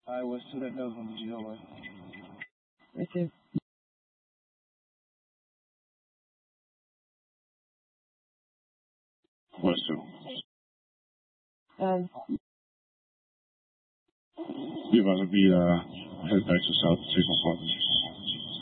Iowa student van Giola. Receive. Question. Die was het die het extra zout zit nog wat.